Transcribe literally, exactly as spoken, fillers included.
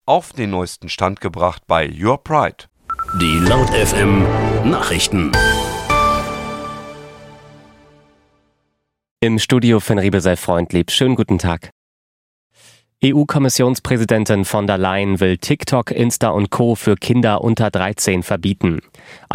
auf den neuesten Stand gebracht bei Your Pride. Die Laut F M Nachrichten. Im Studio von Riebe sei freundlieb. Schönen guten Tag. E U-Kommissionspräsidentin von der Leyen will TikTok, Insta und Co. für Kinder unter dreizehn verbieten.